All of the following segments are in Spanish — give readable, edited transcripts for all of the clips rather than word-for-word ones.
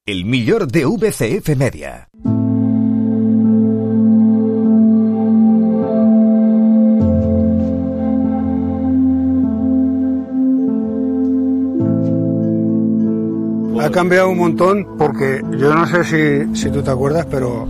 El millor de VCF Media. Ha cambiado un montón porque yo no sé si tú te acuerdas, pero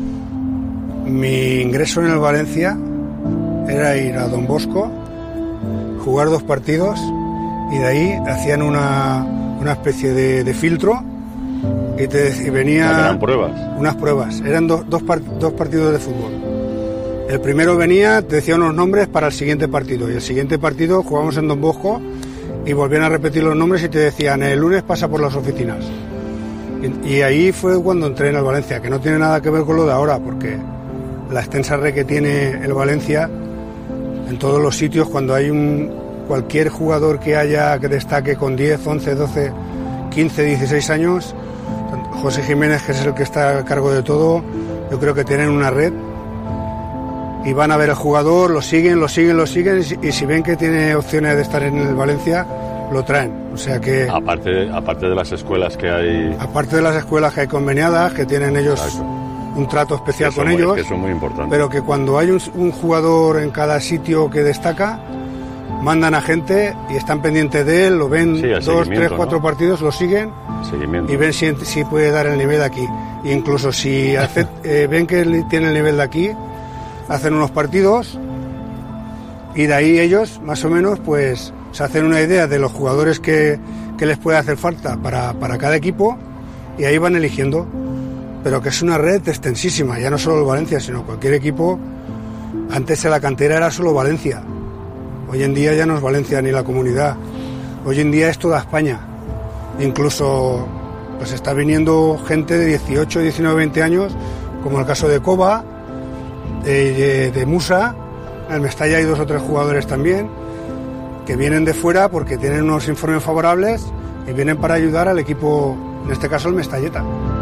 mi ingreso en el Valencia era ir a Don Bosco, jugar 2 partidos y de ahí hacían una especie de filtro y venía... ¿Eran pruebas? Unas pruebas, eran dos partidos de fútbol. El primero venía, te decía unos nombres para el siguiente partido y el siguiente partido jugábamos en Don Bosco y volvían a repetir los nombres y te decían el lunes pasa por las oficinas. Y ahí fue cuando entré en el Valencia, que no tiene nada que ver con lo de ahora, porque la extensa red que tiene el Valencia en todos los sitios, cuando hay cualquier jugador que destaque con 10, 11, 12, 15, 16 años, José Jiménez, que es el que está a cargo de todo, yo creo que tienen una red y van a ver al jugador, lo siguen y si ven que tiene opciones de estar en el Valencia, lo traen. O sea que... Aparte de las escuelas que hay... Aparte de las escuelas que hay conveniadas, que tienen ellos... Exacto. Un trato especial con ellos, que eso es muy importante. Pero que cuando hay un jugador en cada sitio que destaca, mandan a gente y están pendientes de él, lo ven 2, 3, 4 partidos, lo siguen y ven si puede dar el nivel de aquí. E incluso si ven que tiene el nivel de aquí, hacen unos partidos y de ahí ellos, más o menos, pues se hacen una idea de los jugadores que les puede hacer falta para cada equipo y ahí van eligiendo. Pero que es una red extensísima, ya no solo el Valencia, sino cualquier equipo. Antes en la cantera era solo Valencia, hoy en día ya no es Valencia ni la comunidad, hoy en día es toda España. Incluso pues está viniendo gente de 18, 19, 20 años, como el caso de Cova, de Musa, en el Mestalla hay 2 o 3 jugadores también, que vienen de fuera porque tienen unos informes favorables y vienen para ayudar al equipo, en este caso el Mestalleta.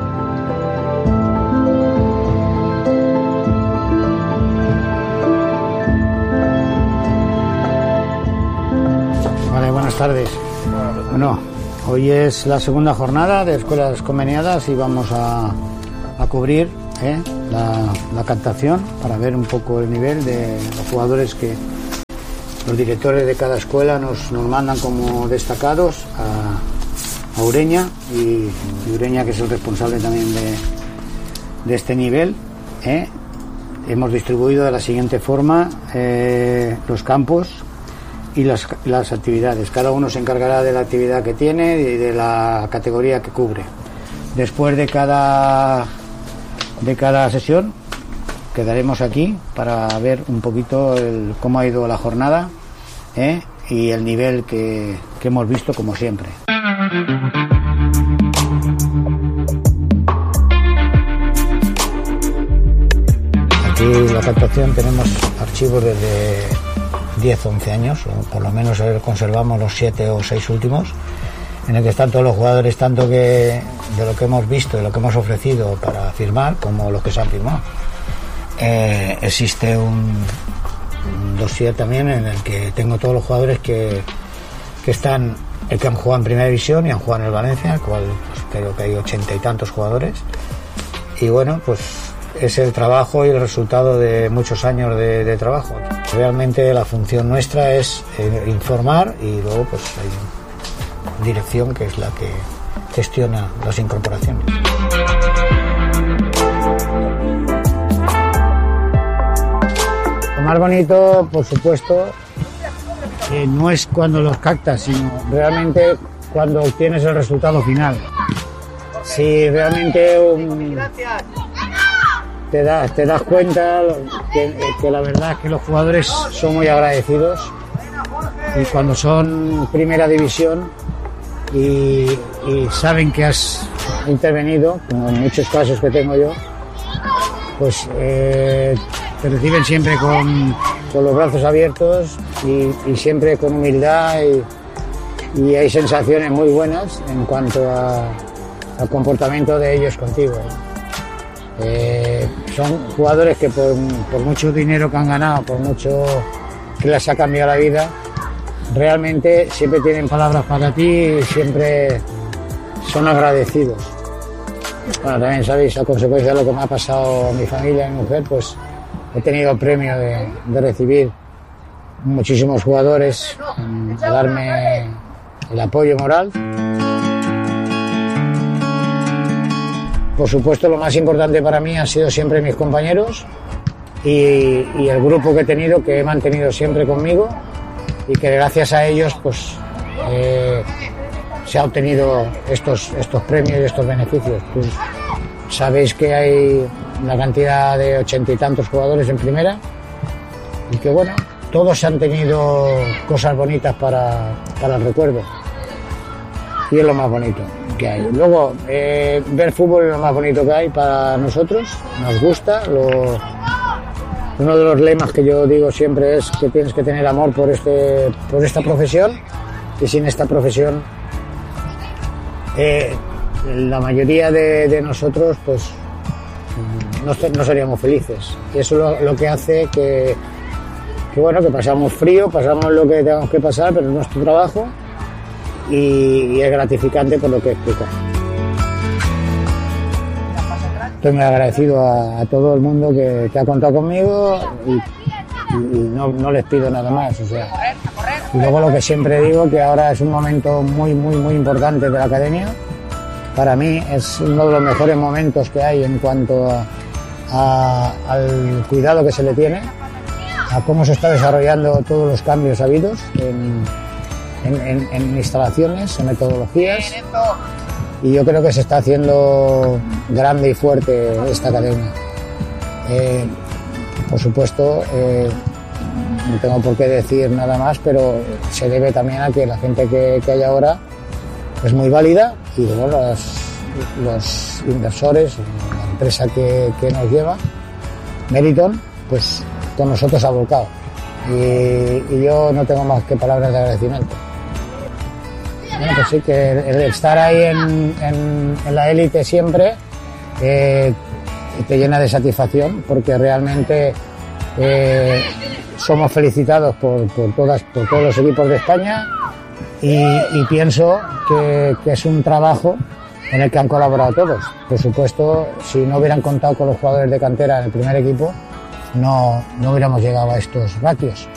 Buenas tardes. Bueno, hoy es la 2ª jornada de escuelas conveniadas y vamos a cubrir la captación para ver un poco el nivel de los jugadores que los directores de cada escuela nos mandan como destacados a Ureña y Ureña, que es el responsable también de este nivel. Hemos distribuido de la siguiente forma los campos y las actividades. Cada uno se encargará de la actividad que tiene y de la categoría que cubre. Después de cada sesión quedaremos aquí para ver un poquito cómo ha ido la jornada y el nivel que hemos visto, como siempre. Aquí la captación tenemos archivos desde 10 o 11 años, o por lo menos conservamos los 7 o 6 últimos, en el que están todos los jugadores, tanto de lo que hemos visto y lo que hemos ofrecido para firmar, como los que se han firmado. Existe un dossier también en el que tengo todos los jugadores que han jugado en Primera División y han jugado en el Valencia, el cual pues, creo que hay 80 y tantos jugadores. Y bueno, pues es el trabajo y el resultado de muchos años de trabajo. Realmente la función nuestra es informar y luego pues hay dirección que es la que gestiona las incorporaciones. Lo más bonito, por supuesto, no es cuando los captas, sino realmente cuando obtienes el resultado final. Si realmente te das cuenta que la verdad es que los jugadores son muy agradecidos y cuando son Primera División y saben que has intervenido, como en muchos casos que tengo yo, pues te reciben siempre con los brazos abiertos y siempre con humildad y hay sensaciones muy buenas en cuanto al comportamiento de ellos contigo. Son jugadores que por mucho dinero que han ganado, por mucho que les ha cambiado la vida, realmente siempre tienen palabras para ti y siempre son agradecidos. bueno, también sabéis, a consecuencia de lo que me ha pasado a mi familia, a mi mujer, pues he tenido el premio de recibir muchísimos jugadores a darme el apoyo moral. Por supuesto, lo más importante para mí han sido siempre mis compañeros y el grupo que he tenido, que he mantenido siempre conmigo, y que gracias a ellos pues se ha obtenido estos premios y estos beneficios. Pues, sabéis que hay una cantidad de 80 y tantos jugadores en primera y que bueno, todos han tenido cosas bonitas para el recuerdo, y es lo más bonito que hay. Luego, ver fútbol es lo más bonito que hay para nosotros, nos gusta. Uno de los lemas que yo digo siempre es que tienes que tener amor por esta profesión, y sin esta profesión la mayoría de nosotros pues no seríamos felices, y eso es lo que hace que bueno, que pasamos frío, pasamos lo que tengamos que pasar, pero es nuestro trabajo y es gratificante por lo que explica. Estoy muy agradecido a todo el mundo que ha contado conmigo y no les pido nada más, o sea. Y luego lo que siempre digo, que ahora es un momento muy importante de la academia. Para mí es uno de los mejores momentos que hay en cuanto al cuidado que se le tiene, a cómo se está desarrollando todos los cambios habidos en instalaciones, en metodologías, y yo creo que se está haciendo grande y fuerte esta academia. Por supuesto, no tengo por qué decir nada más, pero se debe también a que la gente que hay ahora es muy válida, y bueno, los inversores, la empresa que nos lleva, Meriton, pues con nosotros ha volcado, y yo no tengo más que palabras de agradecimiento. Bueno, pues sí, que el estar ahí en la élite siempre te llena de satisfacción, porque realmente somos felicitados por todos los equipos de España, y pienso que es un trabajo en el que han colaborado todos. Por supuesto, si no hubieran contado con los jugadores de cantera en el primer equipo, no hubiéramos llegado a estos ratios.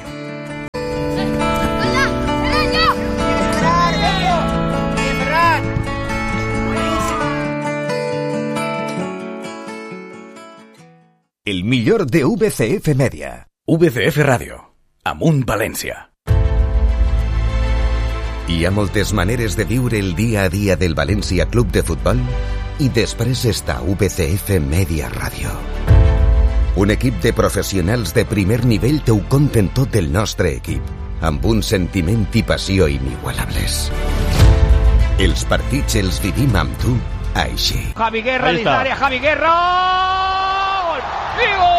El millor de VCF Media. VCF Ràdio. Amunt València. Hi ha moltes maneres de viure el dia a dia del València Club de Futbol, i després està VCF Media Ràdio. Un equip de professionals de primer nivell t'ho conten tot el nostre equip, amb un sentiment i passió inigualables. Els partits els vivim amb tu així. Javi Guerra, dins l'àrea, Javi Guerra! ¡Gol!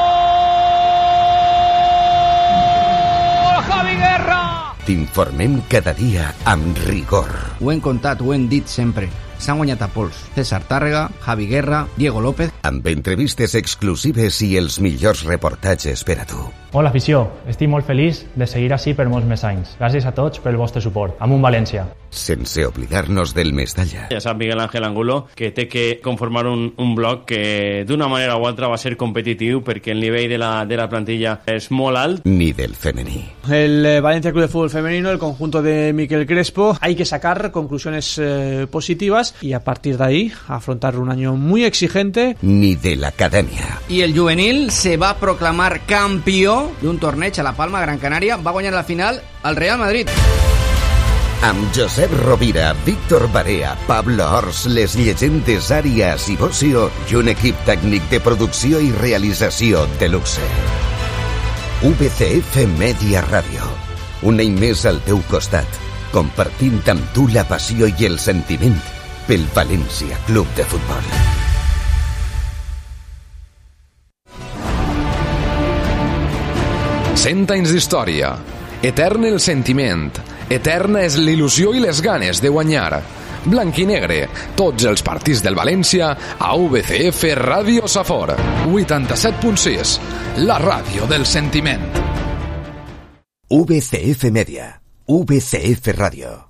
¡Javi Guerra! T'informem cada dia amb rigor. Ho hem contat, ho hem dit sempre. S'han guanyat a pols. César Tàrrega, Javi Guerra, Diego López. Amb entrevistes exclusives i els millors reportatges per a tu. Hola, afició. Estic molt feliç de seguir així per molts més anys. Gràcies a tots pel vostre suport. Amunt València. Sense oblidar-nos del Mestalla. Ja sap Miguel Ángel Angulo que té que conformar un bloc que d'una manera o altra va ser competitiu, perquè el nivell de la plantilla és molt alt. Ni del femení. El Valencia Club de Fútbol Femenino, el conjunto de Miquel Crespo, hay que sacar conclusiones positivas y a partir de ahí afrontar un año muy exigente. Ni de la academia. Y el juvenil se va a proclamar campeón de un torneig a La Palma, Gran Canaria. Va a guanyar la final al Real Madrid. Amb Josep Rovira, Víctor Barea, Pablo Ors, les llegendes Àrias i Bocio i un equip tècnic de producció i realització de luxe. VCF Media Ràdio. Un any més al teu costat, compartint amb tu la passió i el sentiment pel València Club de Futbol. Cent anys d'història. Etern el sentiment. Eterna és l'il·lusió i les ganes de guanyar. Blanc i negre, tots els partits del València a VCF Ràdio Safor. 87.6, la ràdio del sentiment. VCF Media, VCF Ràdio.